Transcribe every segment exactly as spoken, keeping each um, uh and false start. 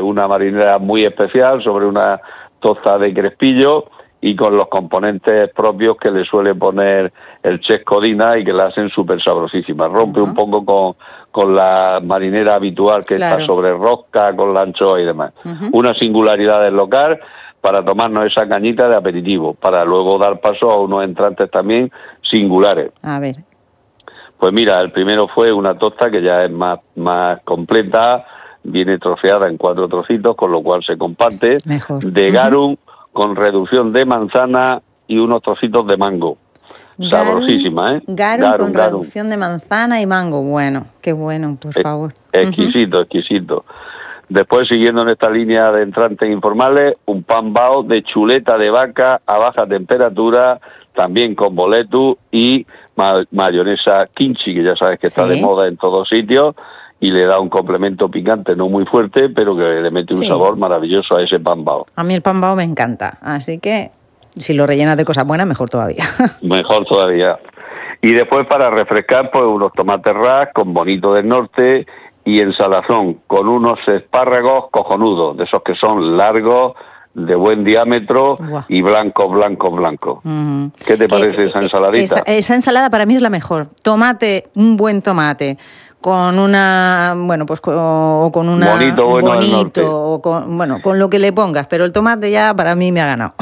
una marinera muy especial, sobre una tosta de crespillo y con los componentes propios que le suele poner el chef Codina y que la hacen súper sabrosísima. Rompe uh-huh. un poco con, con la marinera habitual que claro. está sobre rosca, con la anchoa y demás. Uh-huh. Una singularidad del local para tomarnos esa cañita de aperitivo, para luego dar paso a unos entrantes también singulares. A ver. Pues mira, el primero fue una tosta que ya es más, más completa, viene troceada en cuatro trocitos, con lo cual se comparte, Mejor. de garum, uh-huh. con reducción de manzana y unos trocitos de mango. Garum, sabrosísima, ¿eh? Garum, garum con garum. reducción de manzana y mango. Bueno, qué bueno, por es, favor. Exquisito, uh-huh. exquisito. Después, siguiendo en esta línea de entrantes informales, un pan bao de chuleta de vaca a baja temperatura, también con boletus y ma- mayonesa kimchi, que ya sabes que está sí. de moda en todos sitios, y le da un complemento picante no muy fuerte, pero que le mete un sí. sabor maravilloso a ese pan bao. A mí el pan bao me encanta, así que si lo rellenas de cosas buenas, mejor todavía. Mejor todavía. Y después, para refrescar, pues unos tomates ras con bonito del norte y en salazón, con unos espárragos cojonudos, de esos que son largos, de buen diámetro Buah. y blancos, blancos, blancos. Uh-huh. ¿Qué te parece eh, esa ensaladita? Esa, esa ensalada para mí es la mejor. Tomate, un buen tomate, con una, bueno, pues con, o con una... Bonito, bueno, bonito, o con, bueno, con lo que le pongas, pero el tomate ya para mí me ha ganado.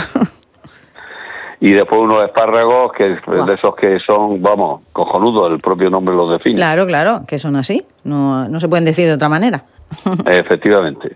Y después unos espárragos que wow. de esos que son, vamos, cojonudos, el propio nombre los define. Claro, claro, que son así, no, no se pueden decir de otra manera. Efectivamente.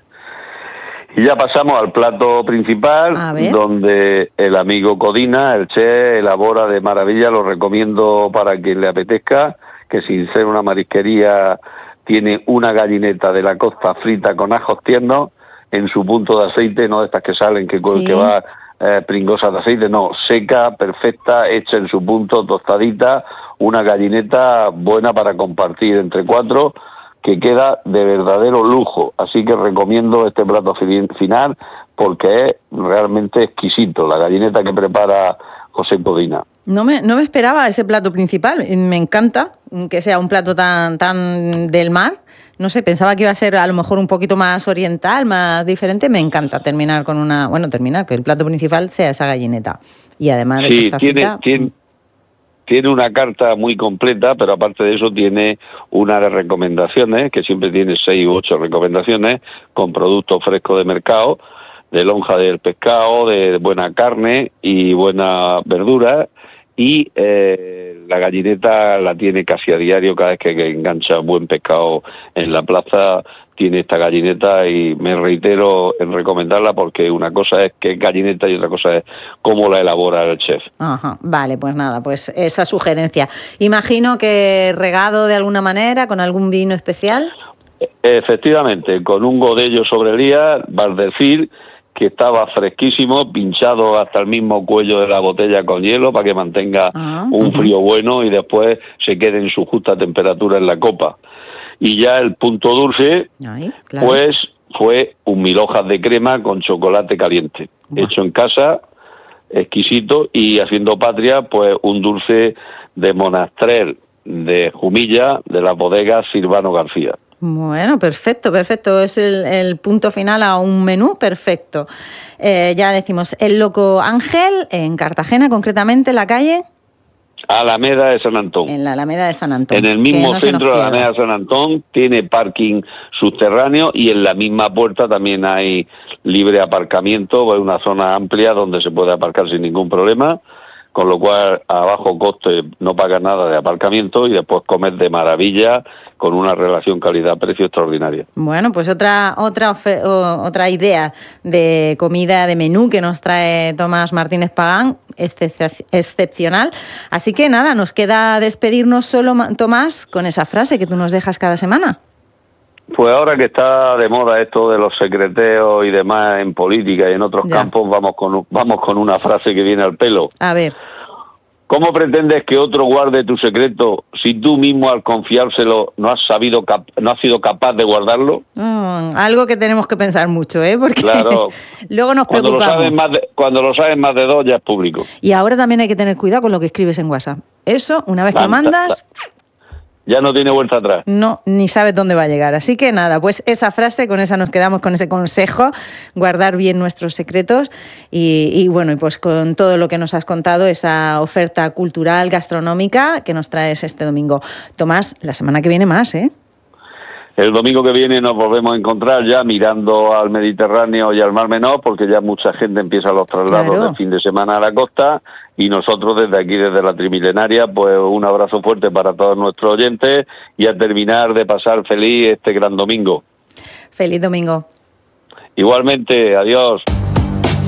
Y ya pasamos al plato principal, donde el amigo Codina, el chef, elabora de maravilla, lo recomiendo para quien le apetezca, que sin ser una marisquería tiene una gallineta de la costa frita con ajos tiernos en su punto de aceite, no de estas que salen, que, sí. que va eh, pringosa de aceite, no, seca, perfecta, hecha en su punto, tostadita, una gallineta buena para compartir entre cuatro, que queda de verdadero lujo. Así que recomiendo este plato final porque es realmente exquisito, la gallineta que prepara José Codina. No me, no me esperaba ese plato principal, me encanta que sea un plato tan, tan del mar. No sé, pensaba que iba a ser a lo mejor un poquito más oriental, más diferente. Me encanta terminar con una... Bueno, terminar, que el plato principal sea esa gallineta. Y además de sí, esta tiene, cita, tiene, tiene una carta muy completa, pero aparte de eso tiene una de recomendaciones, que siempre tiene seis u ocho recomendaciones, con productos frescos de mercado, de lonja del pescado, de buena carne y buena verdura. Y eh, la gallineta la tiene casi a diario, cada vez que engancha buen pescado en la plaza tiene esta gallineta, y me reitero en recomendarla porque una cosa es que es gallineta y otra cosa es cómo la elabora el chef. Ajá, vale, pues nada, pues esa sugerencia. Imagino que regado de alguna manera, con algún vino especial. Efectivamente, con un godello sobre el día, Valdefil, que estaba fresquísimo, pinchado hasta el mismo cuello de la botella con hielo para que mantenga ah, un frío uh-huh. bueno y después se quede en su justa temperatura en la copa. Y ya el punto dulce, Ay, claro. pues fue un mil hojas de crema con chocolate caliente, wow. hecho en casa, exquisito, y haciendo patria, pues un dulce de Monastrell de Jumilla, de la bodega Silvano García. Bueno, perfecto, perfecto. Es el, el punto final a un menú perfecto. Eh, ya decimos, El Loco Ángel, en Cartagena, concretamente, la calle... Alameda de San Antón. En la Alameda de San Antón. En el mismo no centro de la Alameda de San Antón tiene parking subterráneo y en la misma puerta también hay libre aparcamiento, es una zona amplia donde se puede aparcar sin ningún problema, con lo cual a bajo coste no pagas nada de aparcamiento y después comes de maravilla con una relación calidad-precio extraordinaria. Bueno, pues otra otra ofe- otra idea de comida, de menú que nos trae Tomás Martínez Pagán, excep- excepcional. Así que nada, nos queda despedirnos solo, Tomás, con esa frase que tú nos dejas cada semana. Pues ahora que está de moda esto de los secreteos y demás en política y en otros ya. campos, vamos con vamos con una frase que viene al pelo. A ver. ¿Cómo pretendes que otro guarde tu secreto si tú mismo al confiárselo no has sabido cap- no has sido capaz de guardarlo? Mm, algo que tenemos que pensar mucho, ¿eh? Porque claro. luego nos cuando preocupamos. Lo sabes más de, cuando lo sabes más de dos ya es público. Y ahora también hay que tener cuidado con lo que escribes en WhatsApp. Eso, una vez Tanta, que lo mandas... ya no tiene vuelta atrás. No, ni sabes dónde va a llegar. Así que nada, pues esa frase, con esa nos quedamos, con ese consejo, guardar bien nuestros secretos y, y bueno, y pues con todo lo que nos has contado, esa oferta cultural, gastronómica que nos traes este domingo. Tomás, la semana que viene más, ¿eh? El domingo que viene nos volvemos a encontrar ya mirando al Mediterráneo y al Mar Menor, porque ya mucha gente empieza los traslados Claro. del fin de semana a la costa, y nosotros desde aquí, desde la Trimilenaria, pues un abrazo fuerte para todos nuestros oyentes y a terminar de pasar feliz este gran domingo. Feliz domingo. Igualmente, adiós.